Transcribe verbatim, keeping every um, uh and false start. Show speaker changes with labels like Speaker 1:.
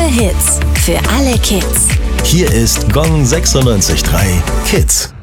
Speaker 1: Hits für alle Kids.
Speaker 2: Hier ist Gong sechsundneunzig Komma drei Kids.